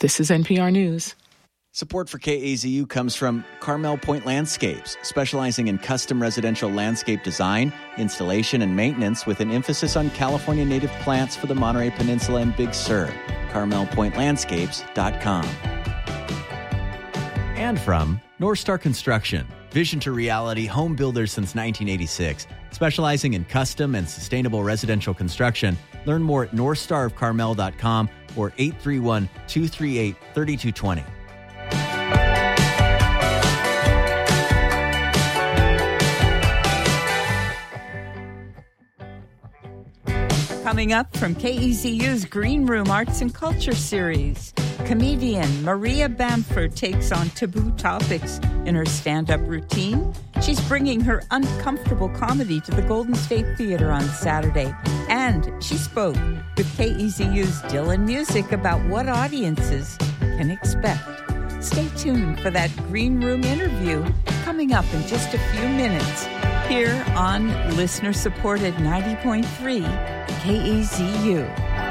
This is NPR News. Support for KAZU comes from Carmel Point Landscapes, specializing in custom residential landscape design, installation, and maintenance with an emphasis on California native plants for the Monterey Peninsula and Big Sur. CarmelPointLandscapes.com. And from North Star Construction, vision to reality home builders since 1986, specializing in custom and sustainable residential construction. Learn more at northstarofcarmel.com or 831-238-3220. Coming up from KEZU's Green Room Arts and Culture Series, comedian Maria Bamford takes on taboo topics in her stand-up routine. She's bringing her uncomfortable comedy to the Golden State Theater on Saturday. And she spoke with KEZU's Dylan Music about what audiences can expect. Stay tuned for that Green Room interview coming up in just a few minutes here on listener-supported 90.3 KEZU.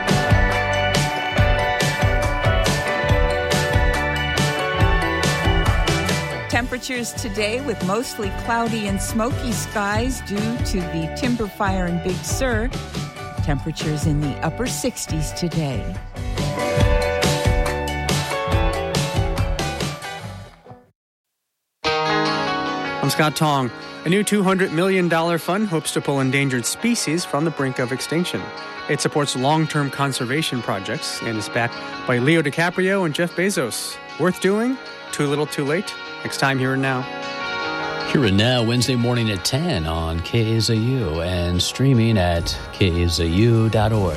Temperatures today with mostly cloudy and smoky skies due to the timber fire in Big Sur. Temperatures in the upper 60s today. I'm Scott Tong. A new $200 million fund hopes to pull endangered species from the brink of extinction. It supports long-term conservation projects and is backed by Leo DiCaprio and Jeff Bezos. Worth doing? Too little, too late? Next time, Here and Now. Here and Now, Wednesday morning at 10 on KAZU and streaming at kazu.org.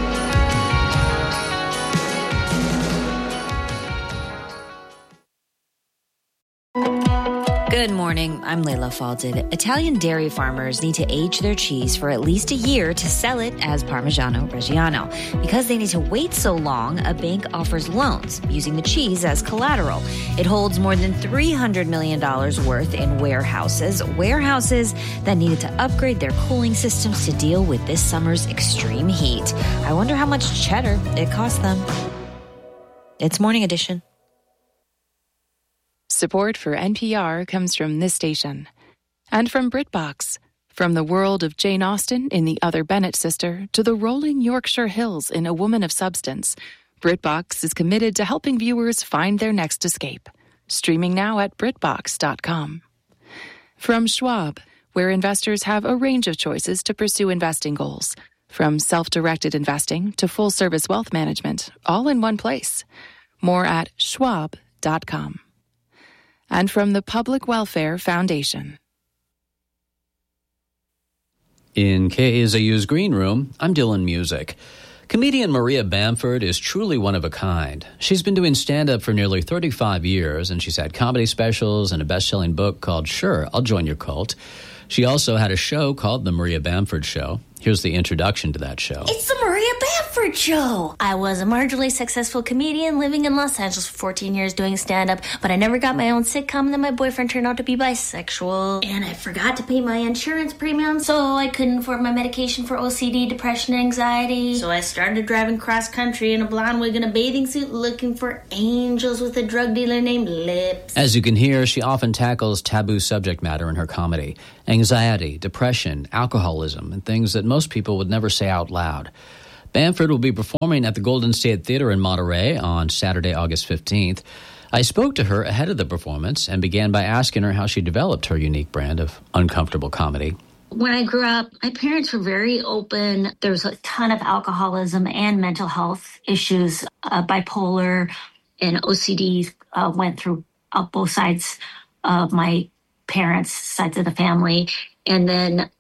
Good morning, I'm Layla Falded. Italian dairy farmers need to age their cheese for at least a year to sell it as Parmigiano Reggiano. Because they need to wait so long, a bank offers loans using the cheese as collateral. It holds more than $300 million worth in warehouses that needed to upgrade their cooling systems to deal with this summer's extreme heat. I wonder how much cheddar it cost them. It's Morning Edition. Support for NPR comes from this station and from BritBox. From the world of Jane Austen in The Other Bennett Sister to the rolling Yorkshire Hills in A Woman of Substance, BritBox is committed to helping viewers find their next escape. Streaming now at BritBox.com. From Schwab, where investors have a range of choices to pursue investing goals. From self-directed investing to full-service wealth management, all in one place. More at Schwab.com. And from the Public Welfare Foundation. In KAZU's Green Room, I'm Dylan Music. Comedian Maria Bamford is truly one of a kind. She's been doing stand-up for nearly 35 years, and she's had comedy specials and a best-selling book called Sure, I'll Join Your Cult. She also had a show called The Maria Bamford Show. Here's the introduction to that show. It's the Maria Bamford Show. I was a marginally successful comedian living in Los Angeles for 14 years doing stand-up, but I never got my own sitcom, and then my boyfriend turned out to be bisexual, and I forgot to pay my insurance premium, so I couldn't afford my medication for OCD, depression, and anxiety. So I started driving cross-country in a blonde wig and a bathing suit looking for angels with a drug dealer named Lips. As you can hear, she often tackles taboo subject matter in her comedy. Anxiety, depression, alcoholism, and things that most people would never say out loud. Bamford will be performing at the Golden State Theater in Monterey on Saturday, August 15th. I spoke to her ahead of the performance and began by asking her how she developed her unique brand of uncomfortable comedy. When I grew up, my parents were very open. There was a ton of alcoholism and mental health issues. Bipolar and OCD went through both sides of my parents' sides of the family. And then,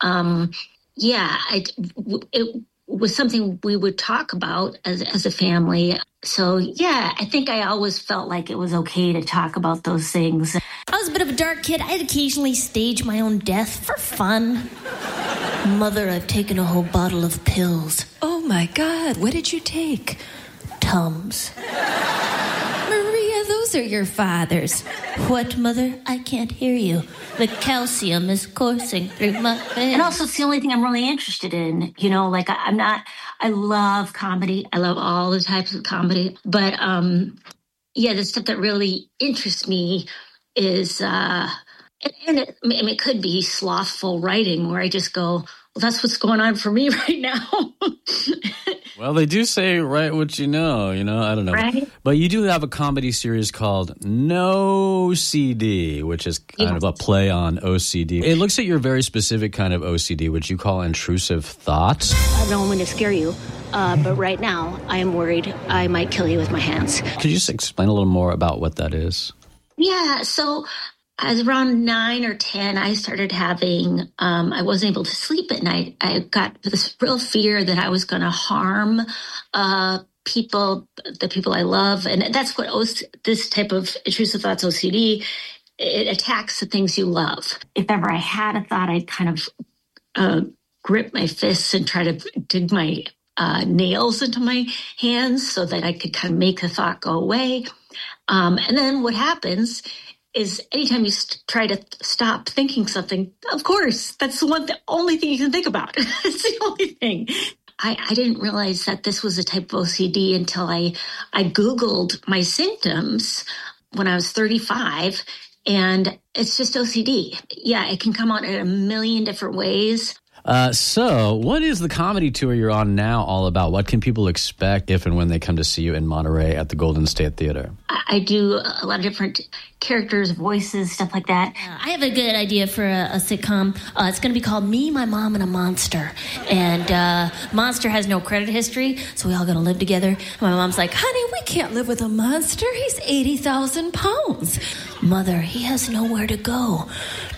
it was something we would talk about as a family. So, I think I always felt like it was okay to talk about those things. I was a bit of a dark kid. I'd occasionally stage my own death for fun. Mother, I've taken a whole bottle of pills. Oh, my God. What did you take? Tums. Maria, those are your father's. What, Mother? I can't hear you. The calcium is coursing through my veins. And also, it's the only thing I'm really interested in. You know, I love comedy. I love all the types of comedy. But the stuff that really interests me is, it could be slothful writing where I just go, well, that's what's going on for me right now. Well, they do say write what you know, I don't know. Right? But you do have a comedy series called No CD, which is kind of a play on OCD. It looks at your very specific kind of OCD, which you call intrusive thoughts. I don't want to scare you, but right now I am worried I might kill you with my hands. Could you just explain a little more about what that is? Yeah, so as around 9 or 10, I started having, I wasn't able to sleep at night. I got this real fear that I was going to harm the people I love. And that's what this type of intrusive thoughts, OCD, it attacks the things you love. If ever I had a thought, I'd kind of grip my fists and try to dig my nails into my hands so that I could kind of make the thought go away. And then what happens is anytime you try to stop thinking something, of course, that's the only thing you can think about. It's the only thing. I didn't realize that this was a type of OCD until I Googled my symptoms when I was 35, and it's just OCD. Yeah, it can come out in a million different ways. So what is the comedy tour you're on now all about? What can people expect if and when they come to see you in Monterey at the Golden State Theater? I do a lot of different characters, voices, stuff like that. I have a good idea for a sitcom. It's going to be called Me, My Mom, and a Monster. And Monster has no credit history, so we all got to live together. And my mom's like, honey, we can't live with a monster. He's 80,000 pounds. Mother, he has nowhere to go.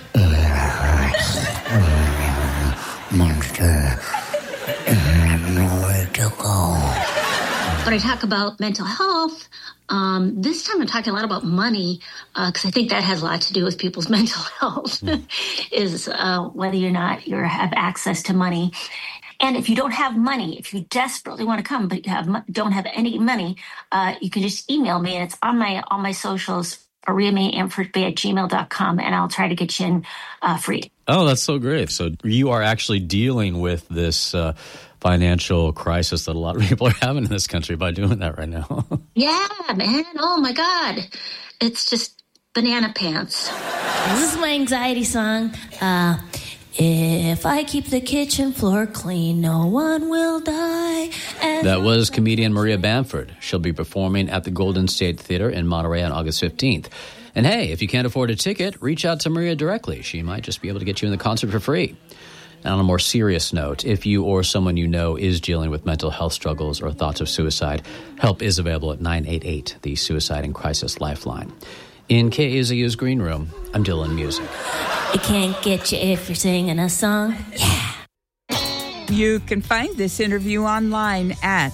Monster, nowhere to go. When I talk about mental health, this time I'm talking a lot about money, because I think that has a lot to do with people's mental health, is whether or not you have access to money. And if you don't have money, if you desperately want to come, but you don't have any money, you can just email me, and it's on my socials, mariamay@gmail.com, and I'll try to get you in free. Oh, that's so great. So you are actually dealing with this financial crisis that a lot of people are having in this country by doing that right now. Yeah, man. Oh, my God. It's just banana pants. This is my anxiety song. If I keep the kitchen floor clean, no one will die. That was comedian Maria Bamford. She'll be performing at the Golden State Theater in Monterey on August 15th. And hey, if you can't afford a ticket, reach out to Maria directly. She might just be able to get you in the concert for free. And on a more serious note, if you or someone you know is dealing with mental health struggles or thoughts of suicide, help is available at 988, the Suicide and Crisis Lifeline. In KAZU's Green Room, I'm Dylan Music. It can't get you if you're singing a song. Yeah. You can find this interview online at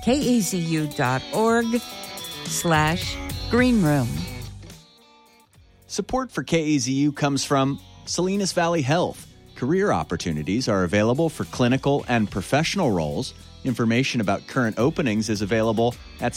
kazu.org/greenroom. Support for KAZU comes from Salinas Valley Health. Career opportunities are available for clinical and professional roles. Information about current openings is available at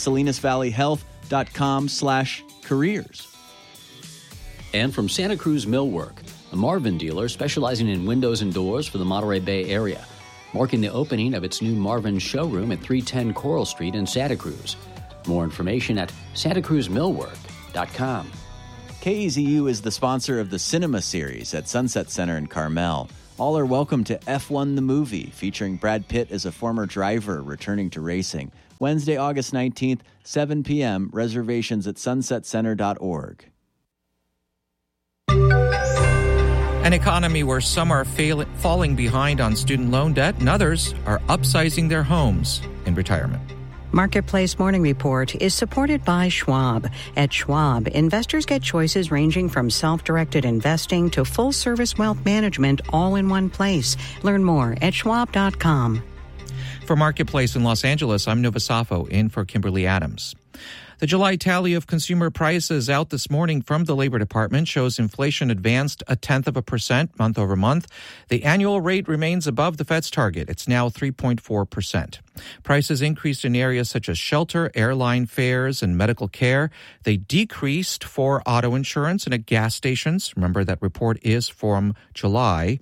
salinasvalleyhealth.com/careers. And from Santa Cruz Millwork, a Marvin dealer specializing in windows and doors for the Monterey Bay area, marking the opening of its new Marvin showroom at 310 Coral Street in Santa Cruz. More information at santacruzmillwork.com. KAZU is the sponsor of the Cinema Series at Sunset Center in Carmel. All are welcome to F1 the Movie, featuring Brad Pitt as a former driver returning to racing. Wednesday, August 19th, 7 p.m., reservations at sunsetcenter.org. An economy where some are falling behind on student loan debt and others are upsizing their homes in retirement. Marketplace Morning Report is supported by Schwab. At Schwab, investors get choices ranging from self-directed investing to full-service wealth management all in one place. Learn more at schwab.com. For Marketplace in Los Angeles, I'm Nova Safo, in for Kimberly Adams. The July tally of consumer prices out this morning from the Labor Department shows inflation advanced 0.1% month over month. The annual rate remains above the Fed's target. It's now 3.4%. Prices increased in areas such as shelter, airline fares, and medical care. They decreased for auto insurance and at gas stations. Remember, that report is from July.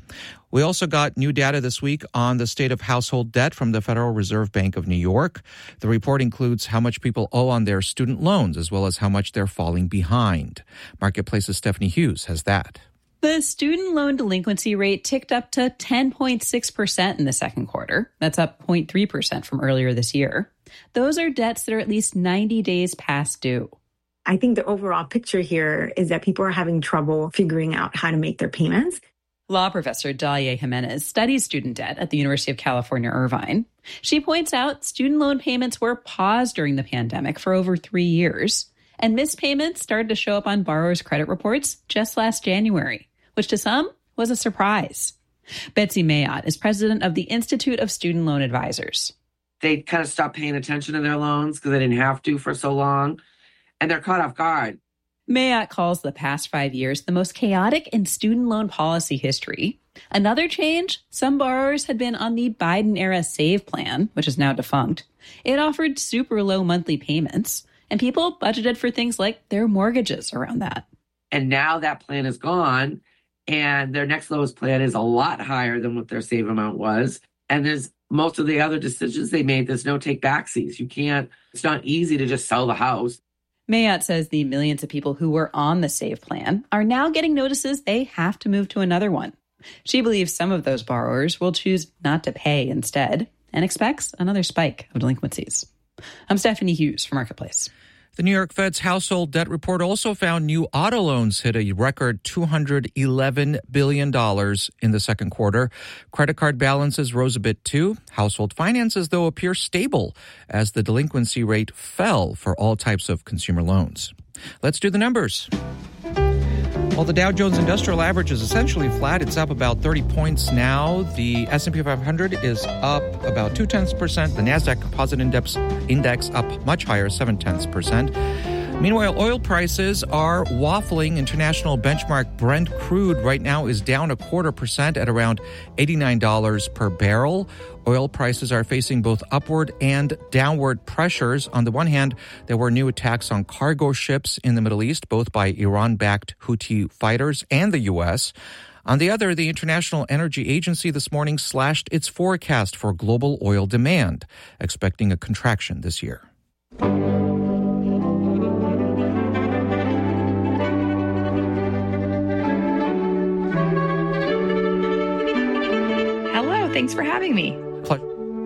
We also got new data this week on the state of household debt from the Federal Reserve Bank of New York. The report includes how much people owe on their student loans, as well as how much they're falling behind. Marketplace's Stephanie Hughes has that. The student loan delinquency rate ticked up to 10.6% in the second quarter. That's up 0.3% from earlier this year. Those are debts that are at least 90 days past due. I think the overall picture here is that people are having trouble figuring out how to make their payments. Law professor Dalia Jimenez studies student debt at the University of California, Irvine. She points out student loan payments were paused during the pandemic for over 3 years, and missed payments started to show up on borrowers' credit reports just last January, which to some was a surprise. Betsy Mayotte is president of the Institute of Student Loan Advisors. They kind of stopped paying attention to their loans because they didn't have to for so long, and they're caught off guard. Mayotte calls the past 5 years the most chaotic in student loan policy history. Another change, some borrowers had been on the Biden-era SAVE plan, which is now defunct. It offered super low monthly payments, and people budgeted for things like their mortgages around that. And now that plan is gone, and their next lowest plan is a lot higher than what their SAVE amount was. And there's most of the other decisions they made, there's no take backsies. It's not easy to just sell the house. Mayotte says the millions of people who were on the SAVE plan are now getting notices they have to move to another one. She believes some of those borrowers will choose not to pay instead and expects another spike of delinquencies. I'm Stephanie Hughes for Marketplace. The New York Fed's household debt report also found new auto loans hit a record $211 billion in the second quarter. Credit card balances rose a bit too. Household finances, though, appear stable as the delinquency rate fell for all types of consumer loans. Let's do the numbers. While the Dow Jones Industrial Average is essentially flat, it's up about 30 points now. The S&P 500 is up about 0.2%. The Nasdaq Composite Index up much higher, 0.7%. Meanwhile, oil prices are waffling. International benchmark Brent crude right now is down 0.25% at around $89 per barrel. Oil prices are facing both upward and downward pressures. On the one hand, there were new attacks on cargo ships in the Middle East, both by Iran-backed Houthi fighters and the U.S. On the other, the International Energy Agency this morning slashed its forecast for global oil demand, expecting a contraction this year. Thanks for having me.